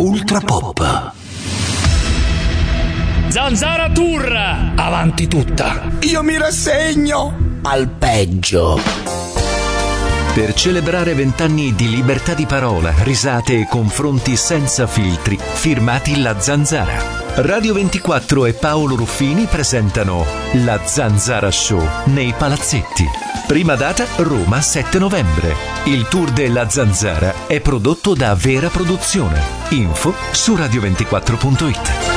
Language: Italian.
Ultra Pop. Zanzara Tour, avanti tutta. Io mi rassegno al peggio. Per celebrare 20 anni di libertà di parola, risate e confronti senza filtri, firmati La Zanzara. Radio 24 e Paolo Ruffini presentano La Zanzara Show nei Palazzetti. Prima data Roma 7 novembre. Il tour della Zanzara è prodotto da Vera Produzione. Info su radio24.it.